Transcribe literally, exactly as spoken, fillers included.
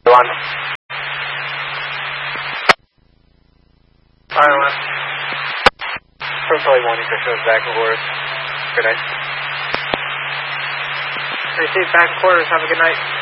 One. Fire one. Totally one, you shows back and forth. Good night. Receive back and quarters, have a good night.